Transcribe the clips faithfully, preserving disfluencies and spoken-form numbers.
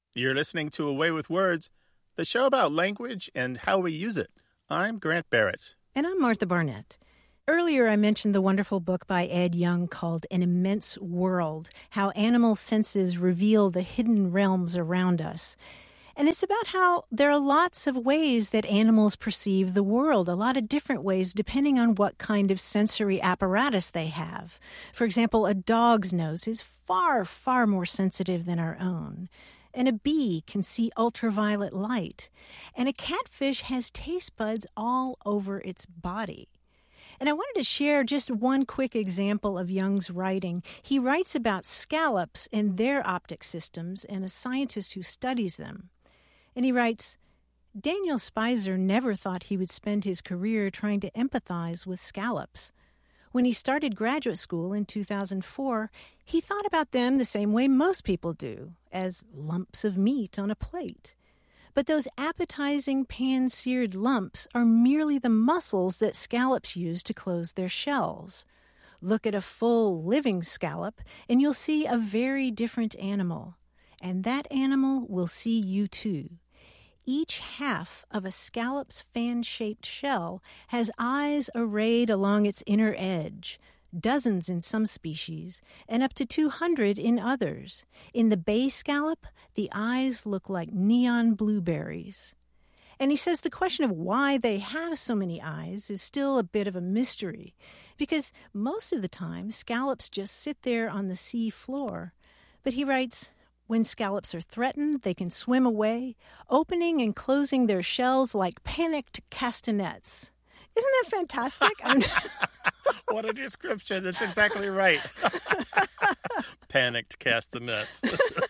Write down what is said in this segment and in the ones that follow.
You're listening to Away with Words, the show about language and how we use it. I'm Grant Barrett. And I'm Martha Barnett. Earlier, I mentioned the wonderful book by Ed Young called An Immense World, How Animal Senses Reveal the Hidden Realms Around Us. And it's about how there are lots of ways that animals perceive the world, a lot of different ways depending on what kind of sensory apparatus they have. For example, a dog's nose is far, far more sensitive than our own. And a bee can see ultraviolet light. And a catfish has taste buds all over its body. And I wanted to share just one quick example of Young's writing. He writes about scallops and their optic systems and a scientist who studies them. And he writes, Daniel Spicer never thought he would spend his career trying to empathize with scallops. When he started graduate school in two thousand four, he thought about them the same way most people do, as lumps of meat on a plate. But those appetizing pan-seared lumps are merely the muscles that scallops use to close their shells. Look at a full living scallop, and you'll see a very different animal. And that animal will see you too. Each half of a scallop's fan-shaped shell has eyes arrayed along its inner edge, dozens in some species, and up to two hundred in others. In the bay scallop, the eyes look like neon blueberries. And he says the question of why they have so many eyes is still a bit of a mystery, because most of the time, scallops just sit there on the sea floor. But he writes, when scallops are threatened, they can swim away, opening and closing their shells like panicked castanets. Isn't that fantastic? I mean, what a description. That's exactly right. Panicked castanets.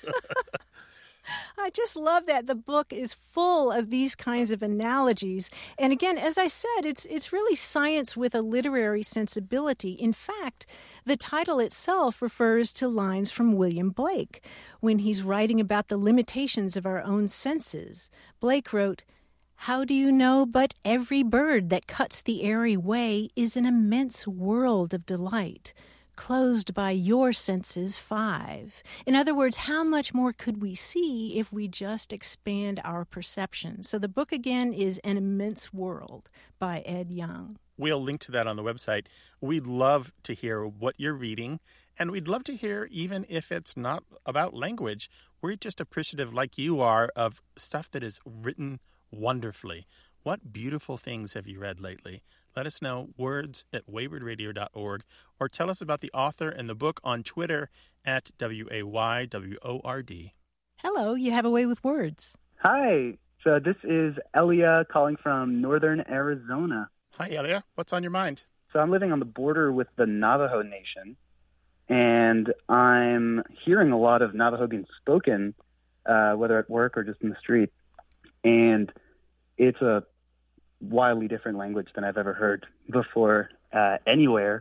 I just love that. The book is full of these kinds of analogies. And again, as I said, it's it's really science with a literary sensibility. In fact, the title itself refers to lines from William Blake when he's writing about the limitations of our own senses. Blake wrote, "How do you know but every bird that cuts the airy way is an immense world of delight, closed by your senses five." In other words, how much more could we see if we just expand our perception? So the book, again, is An Immense World by Ed Young. We'll link to that on the website. We'd love to hear what you're reading, and we'd love to hear, even if it's not about language, we're just appreciative, like you are, of stuff that is written wonderfully. What beautiful things have you read lately? Let us know, words at wayward radio dot org, or tell us about the author and the book on Twitter at W A Y W O R D. Hello, you have a way with words. Hi, so this is Elia calling from northern Arizona. Hi, Elia. What's on your mind? So I'm living on the border with the Navajo Nation, and I'm hearing a lot of Navajo being spoken, uh, whether at work or just in the street. And it's a wildly different language than I've ever heard before uh, anywhere.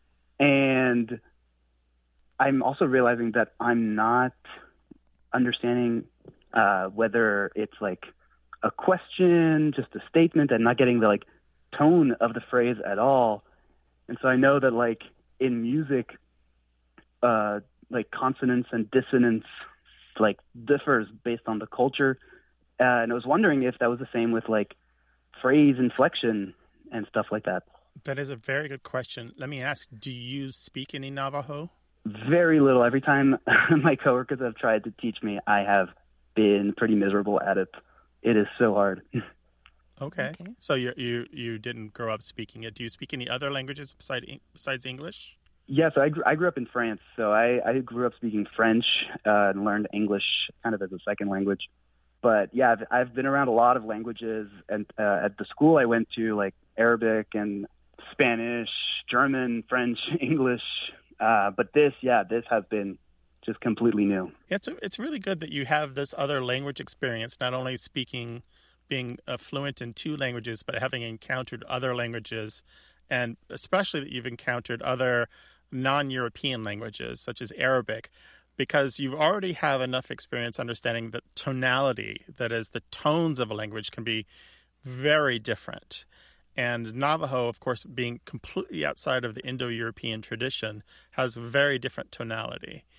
And I'm also realizing that I'm not understanding uh, whether it's like a question, just a statement, and not getting the like tone of the phrase at all. And so I know that like in music, uh, like consonance and dissonance like differs based on the culture. Uh, and I was wondering if that was the same with like phrase inflection and stuff like that. That is a very good question. Let me ask, do you speak any Navajo? Very little. Every time my coworkers have tried to teach me, I have been pretty miserable at it. It is so hard. Okay. okay. So you you you didn't grow up speaking it. Do you speak any other languages besides besides English? Yes, I, I grew up in France, so I, I grew up speaking French uh, and learned English kind of as a second language. But yeah, I've, I've been around a lot of languages, and uh, at the school I went to, like Arabic and Spanish, German, French, English. Uh, but this, yeah, this has been just completely new. It's it's really good that you have this other language experience, not only speaking, being uh, fluent in two languages, but having encountered other languages, and especially that you've encountered other non-European languages, such as Arabic, because you already have enough experience understanding that tonality, that is, the tones of a language can be very different. And Navajo, of course, being completely outside of the Indo-European tradition, has a very different tonality.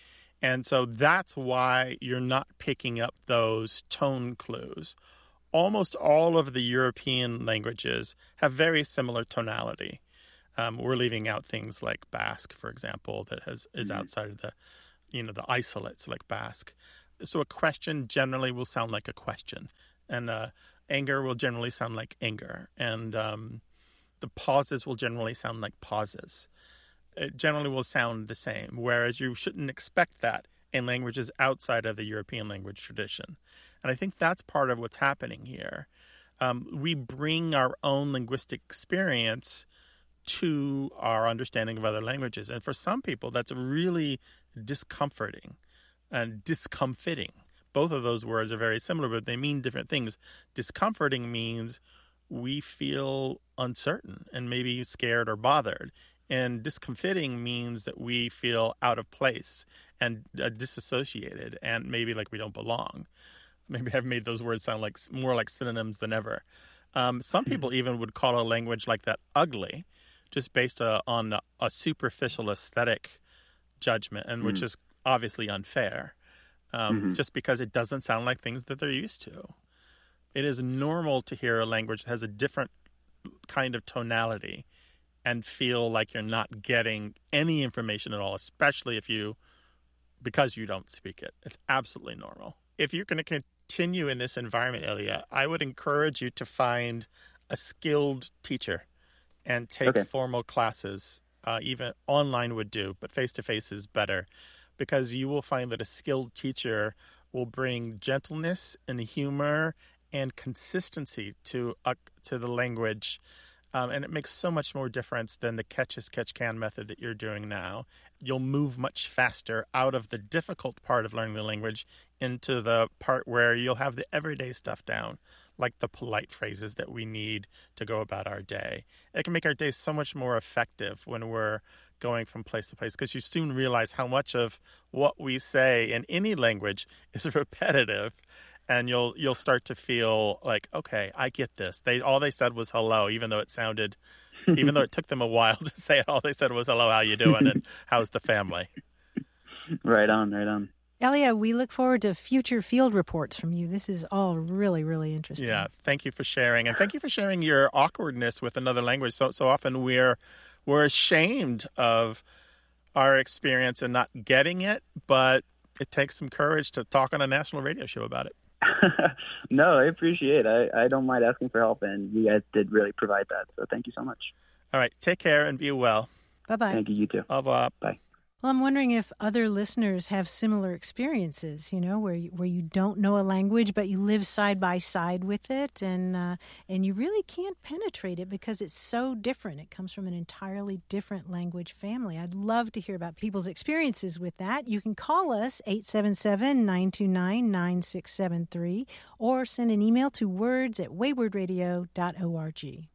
And so that's why you're not picking up those tone clues. Almost all of the European languages have very similar tonality. Um, we're leaving out things like Basque, for example, that has is Mm-hmm. outside of the, you know, the isolates like Basque. So a question generally will sound like a question, and uh, anger will generally sound like anger, and um, the pauses will generally sound like pauses. It generally will sound the same, whereas you shouldn't expect that in languages outside of the European language tradition. And I think that's part of what's happening here. Um, we bring our own linguistic experience to our understanding of other languages. And for some people, that's really discomforting and discomfiting. Both of those words are very similar, but they mean different things. Discomforting means we feel uncertain and maybe scared or bothered. And discomfiting means that we feel out of place and uh, disassociated and maybe like we don't belong. Maybe I've made those words sound like more like synonyms than ever. Um, some people even would call a language like that ugly, just based uh, on a, a superficial aesthetic judgment, and which mm. is obviously unfair, um, mm-hmm. just because it doesn't sound like things that they're used to. It is normal to hear a language that has a different kind of tonality and feel like you're not getting any information at all, especially if you, because you don't speak it. It's absolutely normal. If you're going to continue in this environment, Ilya, I would encourage you to find a skilled teacher and take okay. formal classes. Uh, even online would do, but face-to-face is better, because you will find that a skilled teacher will bring gentleness and humor and consistency to uh, to the language. Um, and it makes so much more difference than the catch-as-catch-can method that you're doing now. You'll move much faster out of the difficult part of learning the language into the part where you'll have the everyday stuff down, like the polite phrases that we need to go about our day. It can make our day so much more effective when we're going from place to place, because you soon realize how much of what we say in any language is repetitive. And you'll you'll start to feel like, okay, I get this. They all they said was hello, even though it sounded, even though it took them a while to say it. All they said was hello, how you doing, and how's the family? Right on, right on. Ilya, we look forward to future field reports from you. This is all really, really interesting. Yeah, thank you for sharing, and thank you for sharing your awkwardness with another language. So so often we're we're ashamed of our experience and not getting it, but it takes some courage to talk on a national radio show about it. No, I appreciate it. I, I don't mind asking for help, and you guys did really provide that. So thank you so much. All right. Take care and be well. Bye-bye. Thank you. You too. Au revoir. Bye. Well, I'm wondering if other listeners have similar experiences, you know, where you, where you don't know a language, but you live side by side with it, and uh, and you really can't penetrate it because it's so different. It comes from an entirely different language family. I'd love to hear about people's experiences with that. You can call us, eight seven seven, nine two nine, nine six seven three, or send an email to words at wayward radio dot org.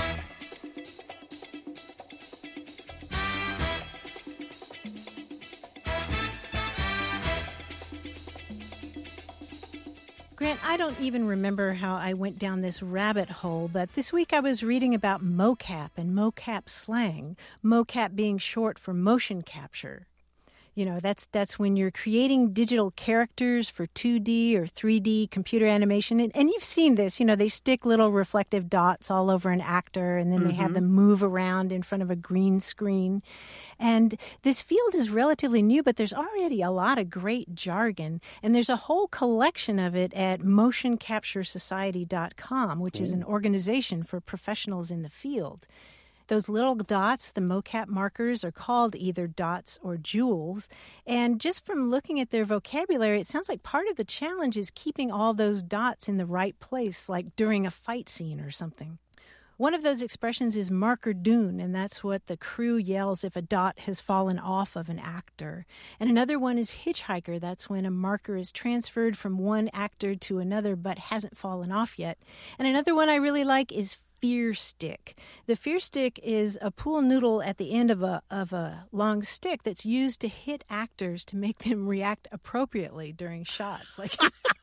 Grant, I don't even remember how I went down this rabbit hole, but this week I was reading about mocap and mocap slang, mocap being short for motion capture. You know, that's that's when you're creating digital characters for two D or three D computer animation. And, and you've seen this, you know, they stick little reflective dots all over an actor, and then mm-hmm. they have them move around in front of a green screen. And this field is relatively new, but there's already a lot of great jargon. And there's a whole collection of it at motion capture society dot com, which Ooh. is an organization for professionals in the field. Those little dots, the mocap markers, are called either dots or jewels. And just from looking at their vocabulary, it sounds like part of the challenge is keeping all those dots in the right place, like during a fight scene or something. One of those expressions is marker doon, and that's what the crew yells if a dot has fallen off of an actor. And another one is hitchhiker. That's when a marker is transferred from one actor to another but hasn't fallen off yet. And another one I really like is fear stick. The fear stick is a pool noodle at the end of a of a long stick that's used to hit actors to make them react appropriately during shots. Like,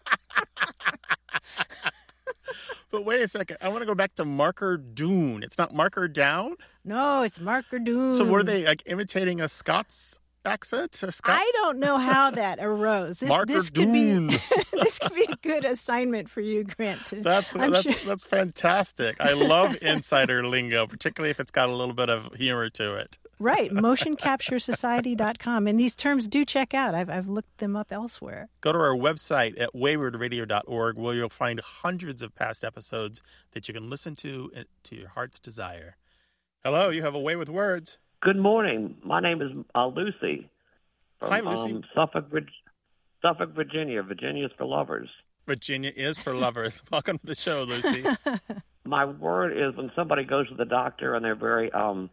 but wait a second, I want to go back to marker doon. It's not marker down? No, it's marker doon. So were they like imitating a Scots accent? Or Scots? I don't know how that arose. This, Marker this could Doon. be this could be a good assignment for you, Grant. To, That's I'm that's sure- that's fantastic. I love insider lingo, particularly if it's got a little bit of humor to it. Right, motion capture society dot com. And these terms do check out. I've I've looked them up elsewhere. Go to our website at wayward radio dot org, where you'll find hundreds of past episodes that you can listen to to your heart's desire. Hello, you have a way with words. Good morning. My name is uh, Lucy from Hi, Lucy. Um, Suffolk, Vir- Suffolk, Virginia. Virginia is for lovers. Virginia is for lovers. Welcome to the show, Lucy. My word is when somebody goes to the doctor and they're very um,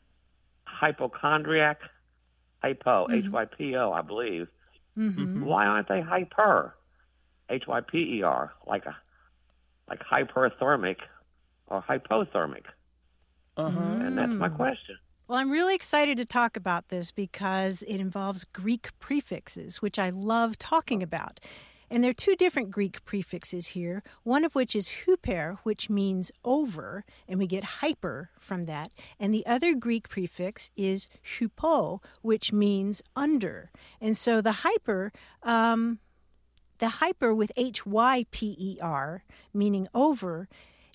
hypochondriac, hypo, Mhm. H Y P O, I believe. Mm-hmm. Why aren't they hyper, H Y P E R, like a like hyperthermic or hypothermic? Uh-huh. And that's my question. Well, I'm really excited to talk about this because it involves Greek prefixes, which I love talking about. And there are two different Greek prefixes here, one of which is huper, which means over, and we get hyper from that. And the other Greek prefix is hupo, which means under. And so the hyper, um, the hyper with H Y P E R, meaning over,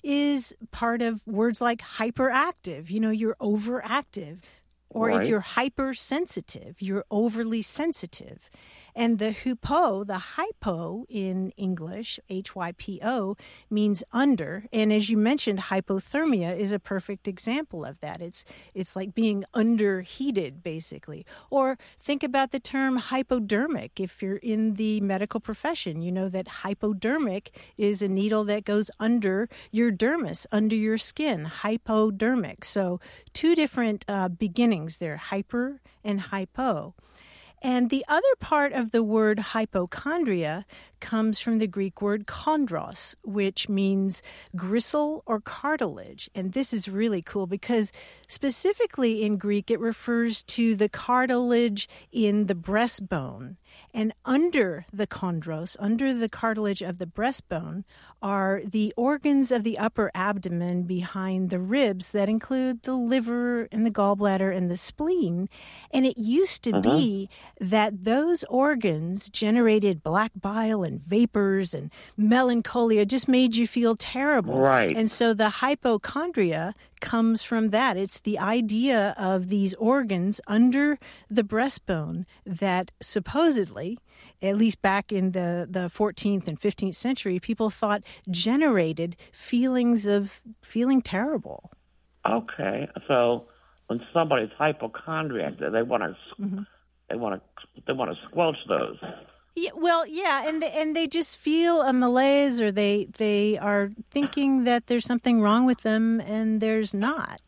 is part of words like hyperactive. You know, you're overactive. Or Right. if you're hypersensitive, you're overly sensitive. And the hupo, the hypo in English, H Y P O, means under. And as you mentioned, hypothermia is a perfect example of that. It's it's like being underheated, basically. Or think about the term hypodermic. If you're in the medical profession, you know that hypodermic is a needle that goes under your dermis, under your skin, hypodermic. So two different uh, beginnings there, hyper and hypo. And the other part of the word hypochondria comes from the Greek word chondros, which means gristle or cartilage. And this is really cool because specifically in Greek, it refers to the cartilage in the breastbone. And under the chondros, under the cartilage of the breastbone, are the organs of the upper abdomen behind the ribs that include the liver and the gallbladder and the spleen. And it used to Uh-huh. be that those organs generated black bile and vapors and melancholia, just made you feel terrible. Right. And so the hypochondria comes from that. It's the idea of these organs under the breastbone that supposedly, at least back in the, the fourteenth and fifteenth century, people thought generated feelings of feeling terrible. Okay, so when somebody's hypochondriac, they want to Mhm. they want to they want to squelch those. Yeah, well, yeah, and they, and they just feel a malaise, or they they are thinking that there's something wrong with them, and there's not.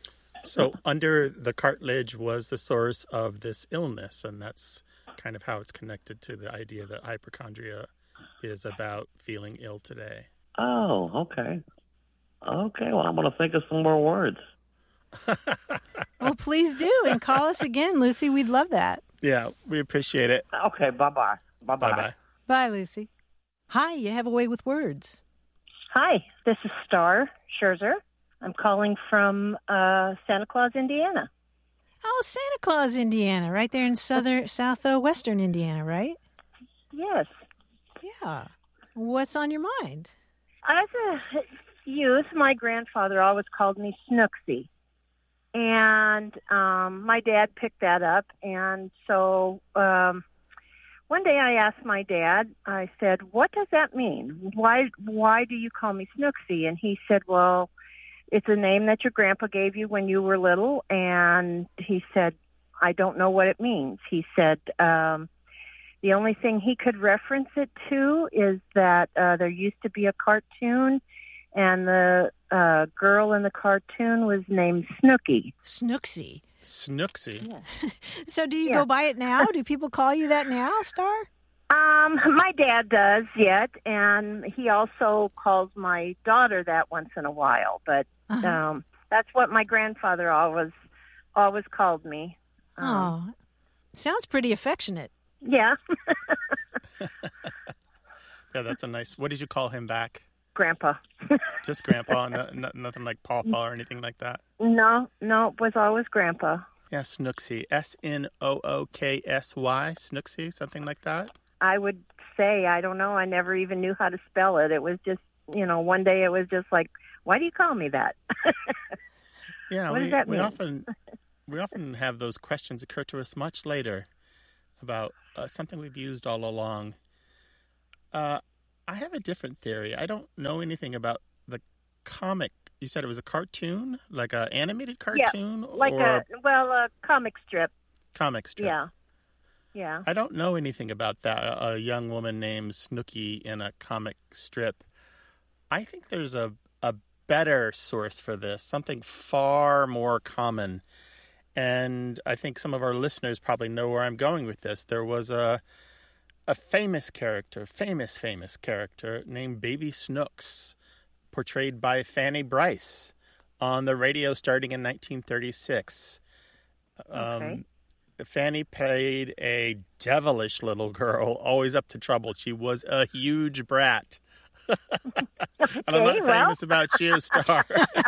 So under the cartilage was the source of this illness, and that's kind of how it's connected to the idea that hypochondria is about feeling ill today. Oh, okay, okay. Well, I'm going to think of some more words. Well, please do, and call us again, Lucy. We'd love that. Yeah, we appreciate it. Okay, bye bye, bye bye. Bye-bye. Bye, Lucy. Hi, you have a way with words. Hi, this is Star Scherzer. I'm calling from uh, Santa Claus, Indiana. Oh, Santa Claus, Indiana, right there in southern, southwestern Indiana, right? Yes. Yeah. What's on your mind? As a youth, my grandfather always called me Snooksy. And um, my dad picked that up. And so um, one day I asked my dad, I said, what does that mean? Why, why do you call me Snooksy? And he said, well, it's a name that your grandpa gave you when you were little. And he said, I don't know what it means. He said, um, the only thing he could reference it to is that uh, there used to be a cartoon, and the uh, girl in the cartoon was named Snooky. Snooksy. Snooksy. So do you Yeah. go by it now? Do people call you that now, Star? Um, my dad does yet, and he also calls my daughter that once in a while. But Uh-huh. um, that's what my grandfather always always called me. Um, Oh, sounds pretty affectionate. Yeah, Yeah, that's a nice. What did you call him back? Grandpa. Just Grandpa, no, no, nothing like Pawpaw or anything like that. No, no, it was always Grandpa. Yeah, Snooksy. S N O O K S Y, Snooksy, something like that? I would say, I don't know. I never even knew how to spell it. It was just, you know, one day it was just like, why do you call me that? Yeah, what we, does that we mean? often we often have those questions occur to us much later about uh, something we've used all along. Uh, I have a different theory. I don't know anything about the comic. You said it was a cartoon, like an animated cartoon, yeah, like or a well, a comic strip. comic strip. Yeah, yeah. I don't know anything about that. A, a young woman named Snooki in a comic strip. I think there's a a better source for this, something far more common. And I think some of our listeners probably know where I'm going with this. There was a a famous character, famous, famous character named Baby Snooks, portrayed by Fanny Brice on the radio starting in nineteen thirty-six. Okay. Um, Fanny played a devilish little girl, always up to trouble. She was a huge brat. And I'm not Okay, saying well. this about you, Star.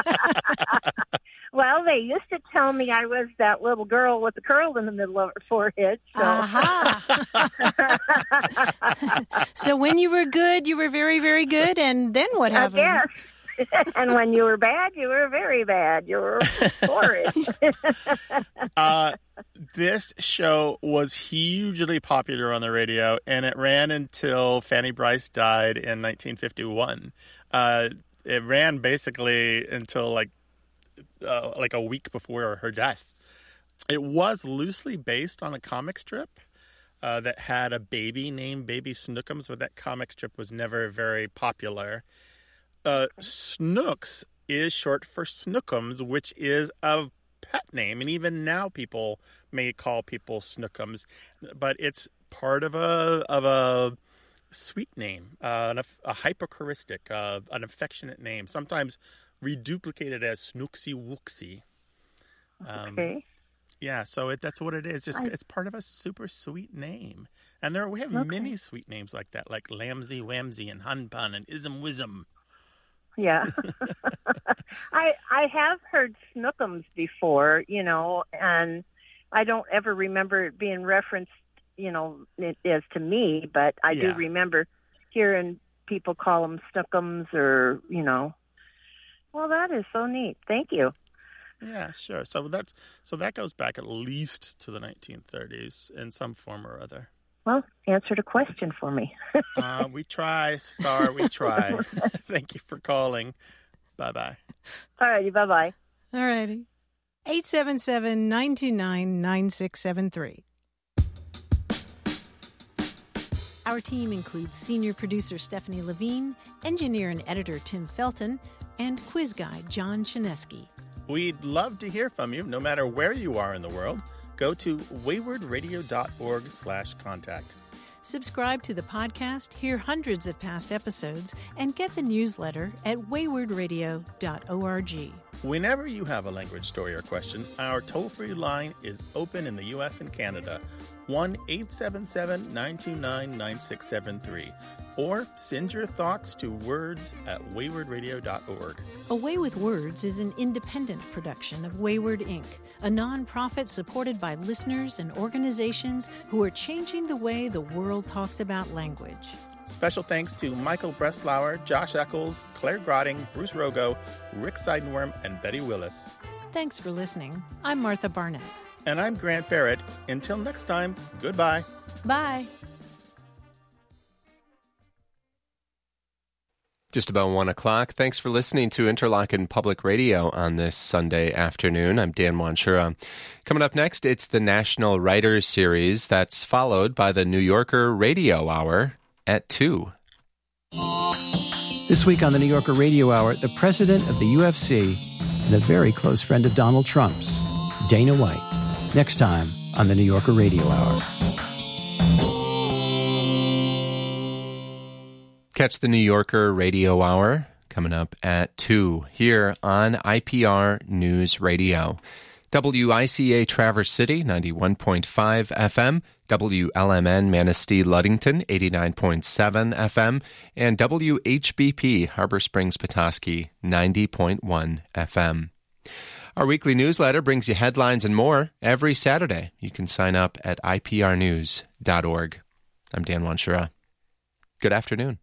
Well, they used to tell me I was that little girl with the curl in the middle of her forehead. So. Aha. So when you were good, you were very, very good, and then what I happened? guess. And when you were bad, you were very bad. You were horrid. Uh, this show was hugely popular on the radio, and it ran until Fanny Brice died in nineteen fifty-one. Uh, it ran basically until like uh, like a week before her death. It was loosely based on a comic strip uh, that had a baby named Baby Snookums, but that comic strip was never very popular. Uh, Snooks is short for Snookums, which is a pet name, and even now people may call people Snookums, but it's part of a of a sweet name, uh, an, a hypochoristic, uh, an affectionate name, sometimes reduplicated as Snooksy Wooksy. Um, Okay. Yeah, so it, that's what it is. Just I- it's part of a super sweet name, and there we have Okay. many sweet names like that, like Lamsy Wamsy and Hun Pun and Ism Wism. Yeah. I I have heard Snookums before, you know, and I don't ever remember it being referenced, you know, it as to me, but I do Yeah. remember hearing people call them Snookums or, you know. Well, that is so neat. Thank you. Yeah, sure. So that's so that goes back at least to the nineteen thirties in some form or other. Well, answered a question for me. Uh, we try, Star. We try. Thank you for calling. Bye bye. All righty. Bye-bye. All righty. eight seven seven, nine two nine, nine six seven three. Our team includes senior producer Stephanie Levine, engineer and editor Tim Felton, and quiz guy John Chinesky. We'd love to hear from you, no matter where you are in the world. Go to waywardradio.org slash contact. Subscribe to the podcast, hear hundreds of past episodes, and get the newsletter at wayward radio dot org. Whenever you have a language story or question, our toll-free line is open in the U S and Canada, one eight seven seven, nine two nine, nine six seven three. Or send your thoughts to words at wayward radio dot org. A Way with Words is an independent production of Wayward Incorporated, a nonprofit supported by listeners and organizations who are changing the way the world talks about language. Special thanks to Michael Breslauer, Josh Eccles, Claire Grotting, Bruce Rogo, Rick Seidenworm, and Betty Willis. Thanks for listening. I'm Martha Barnett. And I'm Grant Barrett. Until next time, goodbye. Bye. Just about one o'clock. Thanks for listening to Interlochen Public Radio on this Sunday afternoon. I'm Dan Wanchura. Coming up next, it's the National Writers Series. That's followed by the New Yorker Radio Hour at two. This week on the New Yorker Radio Hour, the president of the U F C and a very close friend of Donald Trump's, Dana White. Next time on the New Yorker Radio Hour. Catch the New Yorker Radio Hour coming up at two here on I P R News Radio. W I C A Traverse City, ninety-one point five F M, W L M N Manistee Ludington, eighty-nine point seven F M, and W H B P Harbor Springs Petoskey, ninety point one F M. Our weekly newsletter brings you headlines and more every Saturday. You can sign up at I P R news dot org. I'm Dan Wanshura. Good afternoon.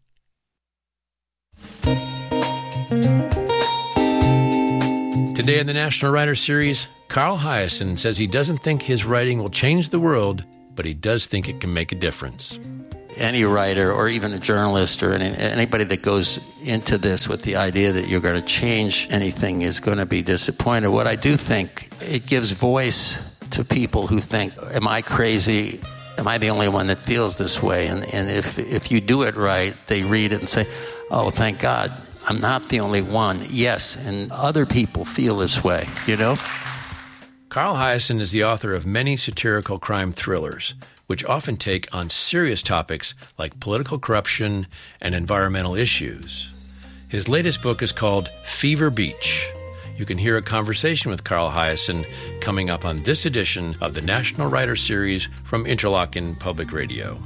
Today in the National Writer Series, Carl Hiaasen says he doesn't think his writing will change the world, but he does think it can make a difference. Any writer or even a journalist or any, anybody that goes into this with the idea that you're going to change anything is going to be disappointed. What I do think, it gives voice to people who think, am I crazy? Am I the only one that feels this way? And, and if, if you do it right, they read it and say, oh, thank God, I'm not the only one. Yes, and other people feel this way, you know? Carl Hiaasen is the author of many satirical crime thrillers, which often take on serious topics like political corruption and environmental issues. His latest book is called Fever Beach. You can hear a conversation with Carl Hiaasen coming up on this edition of the National Writer Series from Interlochen Public Radio.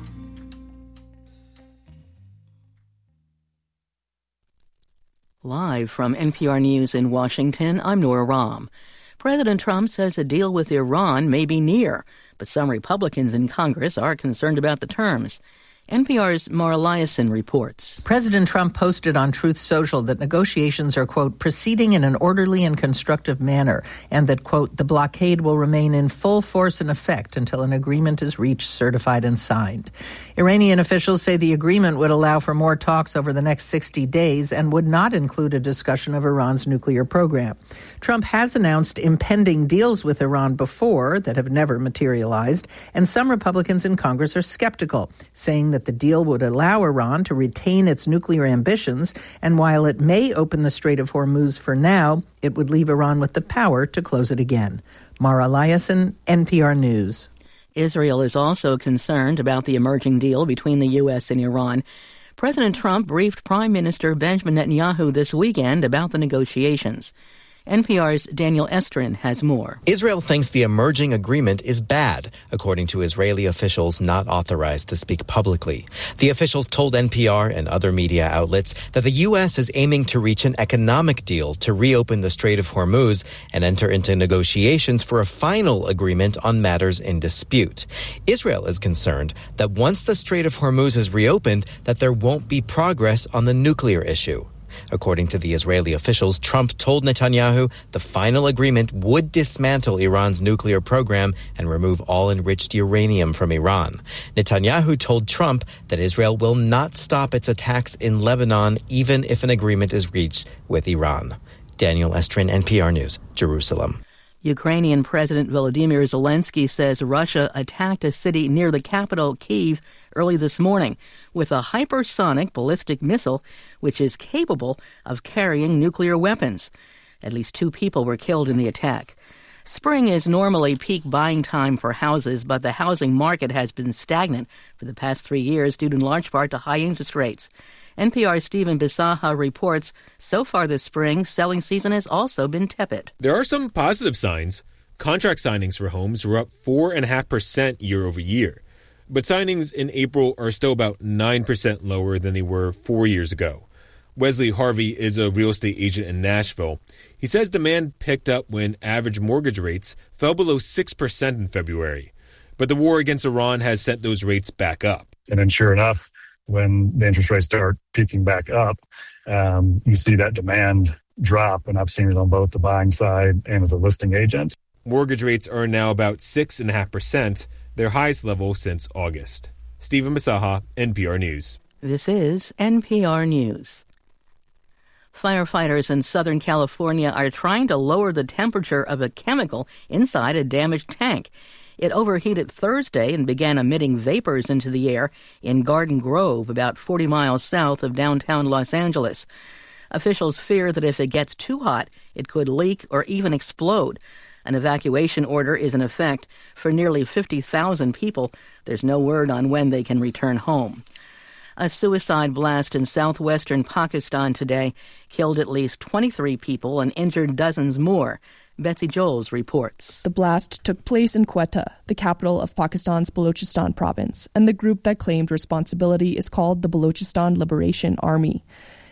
Live from N P R News in Washington, I'm Nora Rahm. President Trump says a deal with Iran may be near, but some Republicans in Congress are concerned about the terms. N P R's Mara Liasson reports. President Trump posted on Truth Social that negotiations are, quote, proceeding in an orderly and constructive manner, and that, quote, the blockade will remain in full force and effect until an agreement is reached, certified, and signed. Iranian officials say the agreement would allow for more talks over the next sixty days and would not include a discussion of Iran's nuclear program. Trump has announced impending deals with Iran before that have never materialized, and some Republicans in Congress are skeptical, saying that the deal would allow Iran to retain its nuclear ambitions, and while it may open the Strait of Hormuz for now, it would leave Iran with the power to close it again. Mara Liasson, N P R News. Israel is also concerned about the emerging deal between the U S and Iran. President Trump briefed Prime Minister Benjamin Netanyahu this weekend about the negotiations. N P R's Daniel Estrin has more. Israel thinks the emerging agreement is bad, according to Israeli officials not authorized to speak publicly. The officials told N P R and other media outlets that the U S is aiming to reach an economic deal to reopen the Strait of Hormuz and enter into negotiations for a final agreement on matters in dispute. Israel is concerned that once the Strait of Hormuz is reopened, that there won't be progress on the nuclear issue. According to the Israeli officials, Trump told Netanyahu the final agreement would dismantle Iran's nuclear program and remove all enriched uranium from Iran. Netanyahu told Trump that Israel will not stop its attacks in Lebanon even if an agreement is reached with Iran. Daniel Estrin, N P R News, Jerusalem. Ukrainian President Volodymyr Zelensky says Russia attacked a city near the capital, Kyiv, early this morning with a hypersonic ballistic missile, which is capable of carrying nuclear weapons. At least two people were killed in the attack. Spring is normally peak buying time for houses, but the housing market has been stagnant for the past three years due in large part to high interest rates. N P R's Stephen Bisaha reports so far this spring, selling season has also been tepid. There are some positive signs. Contract signings for homes were up four point five percent year over year. But signings in April are still about nine percent lower than they were four years ago. Wesley Harvey is a real estate agent in Nashville. He says demand picked up when average mortgage rates fell below six percent in February. But the war against Iran has sent those rates back up. And then sure enough, when the interest rates start peaking back up, um, you see that demand drop. And I've seen it on both the buying side and as a listing agent. Mortgage rates are now about six point five percent, their highest level since August. Stephen Bisaha, N P R News. This is N P R News. Firefighters in Southern California are trying to lower the temperature of a chemical inside a damaged tank. It overheated Thursday and began emitting vapors into the air in Garden Grove, about forty miles south of downtown Los Angeles. Officials fear that if it gets too hot, it could leak or even explode. An evacuation order is in effect for nearly fifty thousand people. There's no word on when they can return home. A suicide blast in southwestern Pakistan today killed at least twenty-three people and injured dozens more. Betsy Joels reports. The blast took place in Quetta, the capital of Pakistan's Balochistan province, and the group that claimed responsibility is called the Balochistan Liberation Army.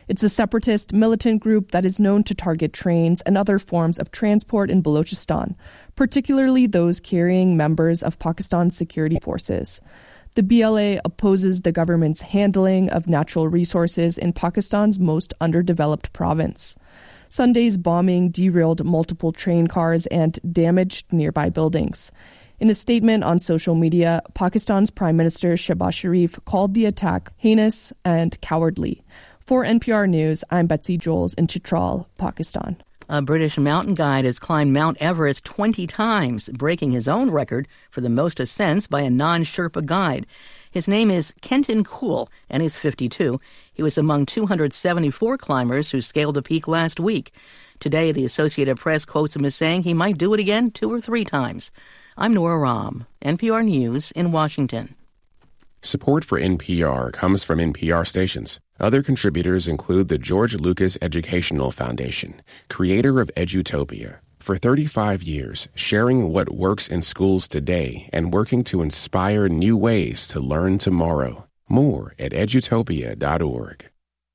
It's a separatist militant group that is known to target trains and other forms of transport in Balochistan, particularly those carrying members of Pakistan's security forces. The B L A opposes the government's handling of natural resources in Pakistan's most underdeveloped province. Sunday's bombing derailed multiple train cars and damaged nearby buildings. In a statement on social media, Pakistan's Prime Minister Shehbaz Sharif called the attack heinous and cowardly. For N P R News, I'm Betsy Joels in Chitral, Pakistan. A British mountain guide has climbed Mount Everest twenty times, breaking his own record for the most ascents by a non-Sherpa guide. His name is Kenton Kuhl, and he's fifty-two. He was among two hundred seventy-four climbers who scaled the peak last week. Today, the Associated Press quotes him as saying he might do it again two or three times. I'm Nora Rahm, N P R News in Washington. Support for N P R comes from N P R stations. Other contributors include the George Lucas Educational Foundation, creator of Edutopia. For thirty-five years, sharing what works in schools today and working to inspire new ways to learn tomorrow. More at edutopia dot org.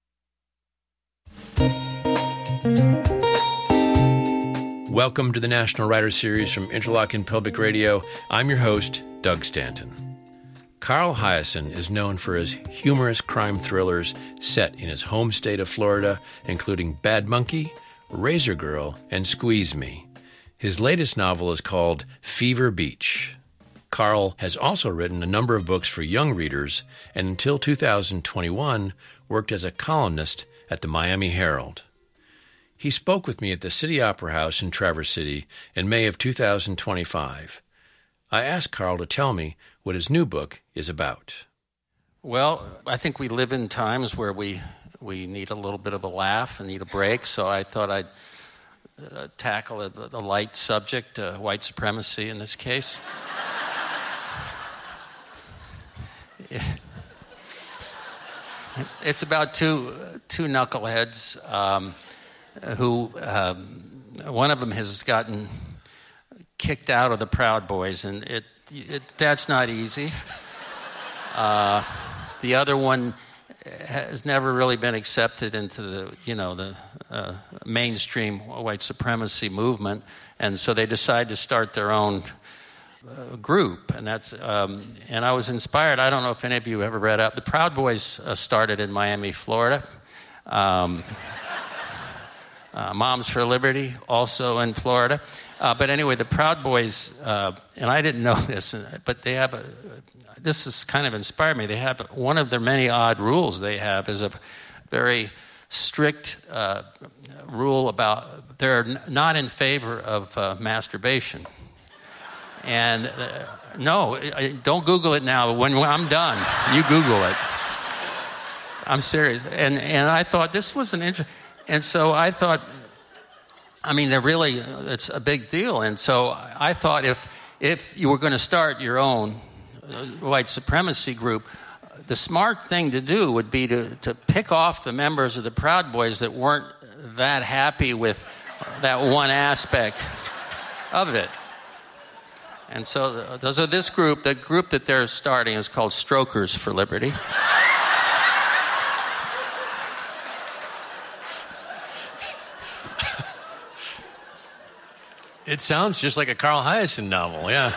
Welcome to the National Writer Series from Interlochen Public Radio. I'm your host, Doug Stanton. Carl Hiaasen is known for his humorous crime thrillers set in his home state of Florida, including Bad Monkey, Razor Girl, and Squeeze Me. His latest novel is called Fever Beach. Carl has also written a number of books for young readers, and until two thousand twenty-one, worked as a columnist at the Miami Herald. He spoke with me at the City Opera House in Traverse City in May of two thousand twenty-five. I asked Carl to tell me what his new book is about. Well, I think we live in times where we we need a little bit of a laugh and need a break, so I thought I'd uh, tackle a, a light subject, uh, white supremacy in this case. It's about two two knuckleheads um, who um, one of them has gotten kicked out of the Proud Boys, and it, it that's not easy. Uh, the other one has never really been accepted into the you know the uh, mainstream white supremacy movement, and so they decide to start their own uh, group, and that's um, and I was inspired. I don't know if any of you ever read up. The Proud Boys uh, started in Miami, Florida. Um, uh, Moms for Liberty, also in Florida. Uh, but anyway, the Proud Boys, uh, and I didn't know this, but they have a, this has kind of inspired me. They have one of their many odd rules they have is a very strict uh, rule about they're not in favor of uh, masturbation. And uh, no, don't Google it now. When, when I'm done, you Google it. I'm serious. And and I thought this was an interesting, and so I thought, I mean, they're really, it's a big deal. And so I thought if if you were going to start your own white supremacy group, the smart thing to do would be to, to pick off the members of the Proud Boys that weren't that happy with that one aspect of it. And so, so this group, the group that they're starting is called Strokers for Liberty. It sounds just like a Carl Hiaasen novel, yeah.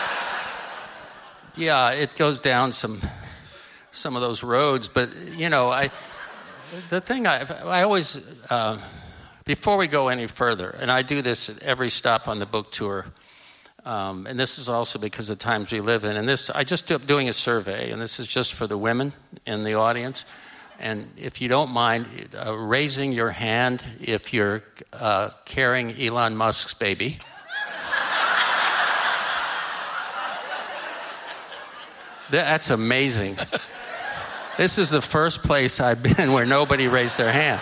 Yeah, it goes down some some of those roads, but you know, I the thing I I always uh, before we go any further, and I do this at every stop on the book tour, um, and this is also because of the times we live in. And this I just do, doing a survey, and this is just for the women in the audience. And if you don't mind uh, raising your hand if you're uh, carrying Elon Musk's baby. That's amazing. This is the first place I've been where nobody raised their hand.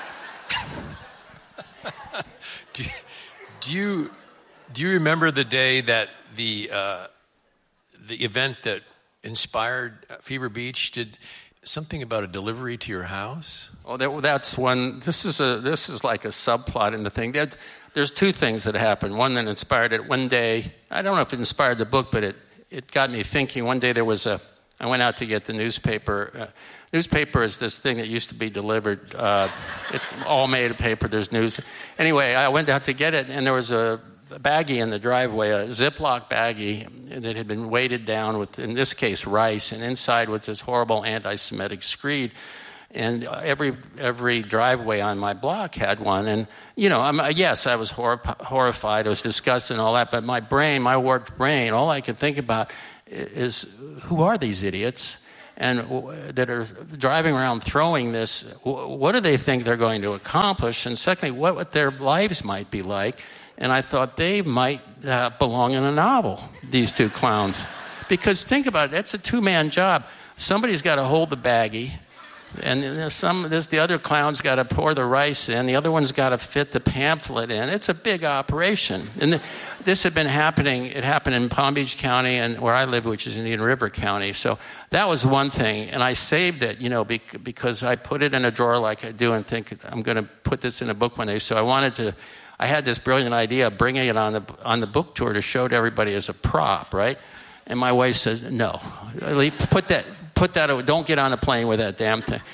do, you, do you do you remember the day that the uh, the event that inspired Fever Beach did something about a delivery to your house? Oh, that, that's one. This is a this is like a subplot in the thing. There, there's two things that happened. One that inspired it. One day, I don't know if it inspired the book, but it. It got me thinking. One day there was a, I went out to get the newspaper. Uh, newspaper is this thing that used to be delivered. Uh, it's all made of paper. There's news. Anyway, I went out to get it, and there was a baggie in the driveway, a Ziploc baggie that had been weighted down with, in this case, rice, and inside was this horrible anti-Semitic screed. And every every driveway on my block had one. And, you know, I'm, yes, I was hor- horrified. I was disgusted and all that. But my brain, my warped brain, all I could think about is, who are these idiots and that are driving around throwing this? What do they think they're going to accomplish? And secondly, what, what their lives might be like. And I thought they might uh, belong in a novel, these two clowns. Because think about it, it's a two-man job. Somebody's got to hold the baggie, and some this the other clown's got to pour the rice in, the other one's got to fit the pamphlet in. It's a big operation. And the, this had been happening, it happened in Palm Beach County and where I live, which is Indian River County. So that was one thing, and I saved it, you know, because I put it in a drawer like I do and think I'm going to put this in a book one day. So I wanted to, I had this brilliant idea of bringing it on the on the book tour to show to everybody as a prop, right? And my wife said, no, put that, put that, don't get on a plane with that damn thing.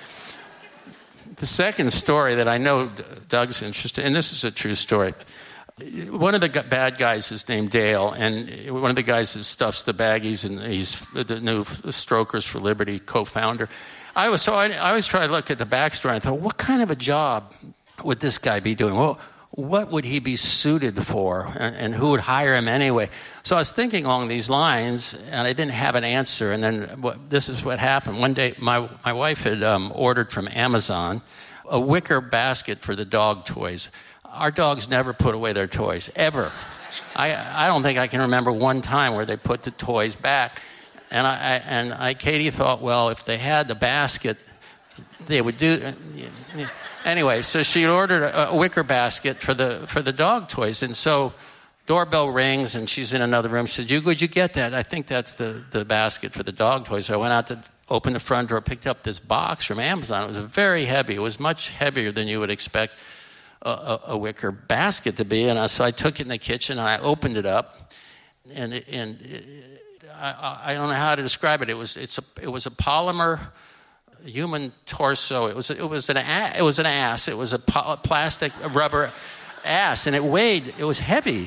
The second story that I know Doug's interested in, and this is a true story. One of the bad guys is named Dale, and one of the guys that stuffs the baggies, and he's the new Strokers for Liberty co-founder. I was so I, I always try to look at the backstory, and I thought, what kind of a job would this guy be doing? Well, what would he be suited for, and, and who would hire him anyway? So I was thinking along these lines, and I didn't have an answer. And then what, this is what happened. One day, my my wife had um, ordered from Amazon a wicker basket for the dog toys. Our dogs never put away their toys, ever. I I don't think I can remember one time where they put the toys back. And I, I and I, Katie thought, well, if they had the basket, they would do. Uh, Anyway, so she ordered a, a wicker basket for the for the dog toys, and so doorbell rings, and she's in another room. She said, "You would you get that? I think that's the, the basket for the dog toys." So I went out to open the front door, picked up this box from Amazon. It was very heavy. It was much heavier than you would expect a, a, a wicker basket to be. And I, so I took it in the kitchen, and I opened it up, and it, and it, I, I don't know how to describe it. It was it's a, it was a polymer human torso. It was it was an it was an ass. It was a po- plastic a rubber ass, and it weighed. It was heavy,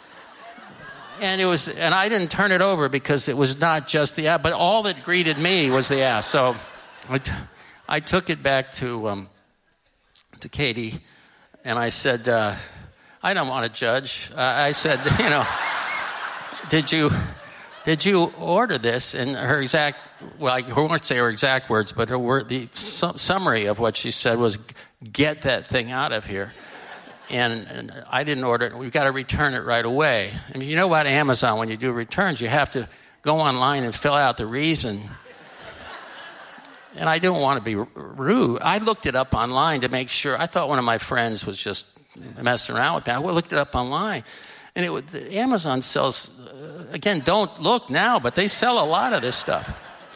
and it was. And I didn't turn it over because it was not just the ass, but all that greeted me was the ass. So I, t- I took it back to um, to Katie, and I said, uh, I don't want to judge. Uh, I said, you know, did you? Did you order this? And her exact, well, I won't say her exact words, but her word, the su- summary of what she said was, get that thing out of here. And, and I didn't order it. We've got to return it right away. I mean, you know about Amazon, when you do returns, you have to go online and fill out the reason. And I didn't want to be rude. I looked it up online to make sure. I thought one of my friends was just messing around with me. I looked it up online. And it would, Amazon sells, uh, again, don't look now, but they sell a lot of this stuff.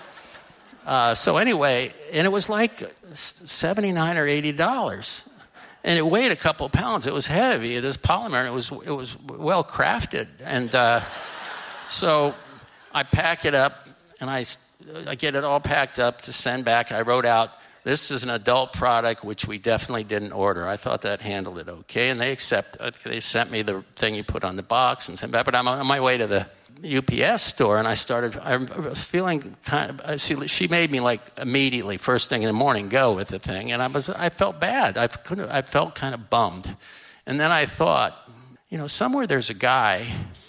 Uh, so anyway, and it was like seventy-nine or eighty dollars. And it weighed a couple pounds. It was heavy, this polymer, and it was, it was well crafted. And uh, so I pack it up, and I, I get it all packed up to send back. I wrote out, this is an adult product, which we definitely didn't order. I thought that handled it okay, and they accept. They sent me the thing you put on the box and sent back. But I'm on my way to the U P S store, and I started. I was feeling kind of. See, she made me like immediately, first thing in the morning, go with the thing, and I was. I felt bad. I couldn't. I felt kind of bummed, and then I thought, you know, somewhere there's a guy.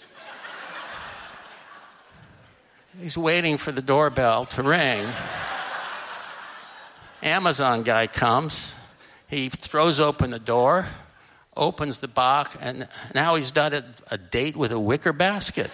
He's waiting for the doorbell to ring. Amazon guy comes, he throws open the door, opens the box, and now he's done a, a date with a wicker basket.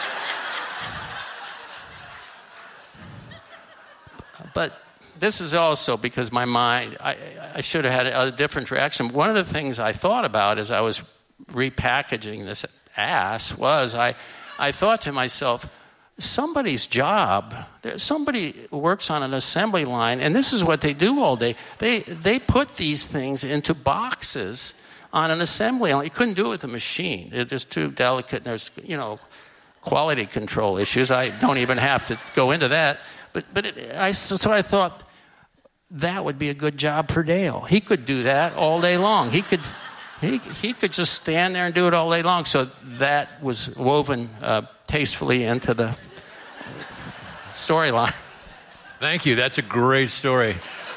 But this is also because my mind, I, I should have had a different reaction. One of the things I thought about as I was repackaging this ass was I, I thought to myself, somebody's job, somebody works on an assembly line, and this is what they do all day. They they put these things into boxes on an assembly line. You couldn't do it with a machine. It's just too delicate, and there's, you know, quality control issues. I don't even have to go into that. But but it, I so, so I thought that would be a good job for Dale. He could do that all day long. He could he he could just stand there and do it all day long. So that was woven uh, tastefully into the storyline. Thank you. That's a great story.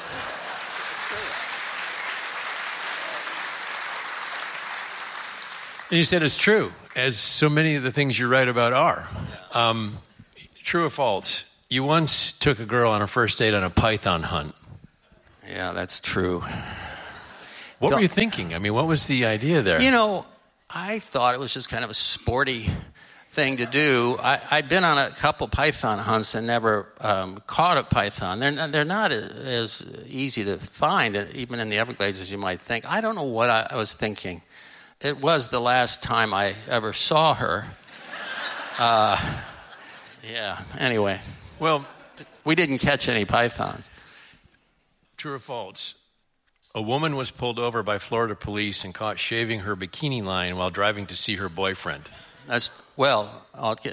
And you said it's true, as so many of the things you write about are. Um, true or false? You once took a girl on a first date on a python hunt. Yeah, that's true. What Don't, were you thinking? I mean, what was the idea there? You know, I thought it was just kind of a sporty thing to do. I, I'd been on a couple python hunts and never um, caught a python. They're not, they're not as easy to find, even in the Everglades, as you might think. I don't know what I, I was thinking. It was the last time I ever saw her. Uh, yeah, anyway. Well, we didn't catch any pythons. True or false? A woman was pulled over by Florida police and caught shaving her bikini line while driving to see her boyfriend. That's, well, I'll,